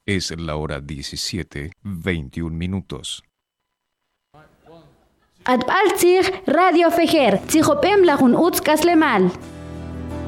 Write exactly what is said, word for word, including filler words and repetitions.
Es la hora diecisiete, veintiún minutos. Atbaltzig Radio Fejer, Tzijopem Lajun Utz Kaslemal.